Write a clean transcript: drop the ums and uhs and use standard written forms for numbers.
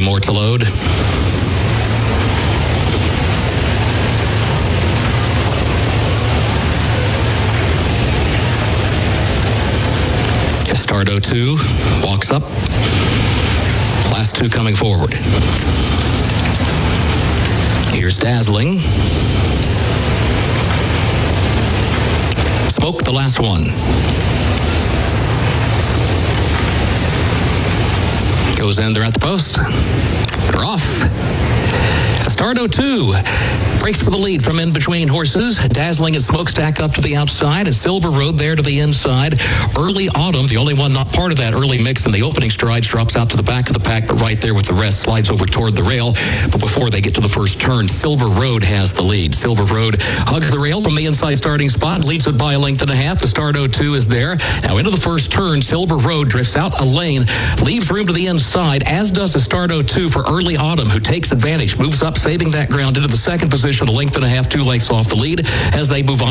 more to load. Estardo 2 walks up. Class 2 coming forward. Here's Dazzling. Smoke, the last one. Goes in, they're at the post. They're off. Estardo 2 breaks for the lead from in between horses. Dazzling and Smokestack up to the outside, and Silver Road there to the inside. Early Autumn, the only one not part of that early mix in the opening strides, drops out to the back of the pack, but right there with the rest, slides over toward the rail. But before they get to the first turn, Silver Road has the lead. Silver Road hugs the rail from the inside starting spot, leads it by a length and a half. Estardo 2 is there. Now into the first turn, Silver Road drifts out a lane, leaves room to the inside, as does Estardo 2 for Early Autumn, who takes advantage, moves up, saving that ground into the second position, a length and a half, 2 lengths off the lead as they move on.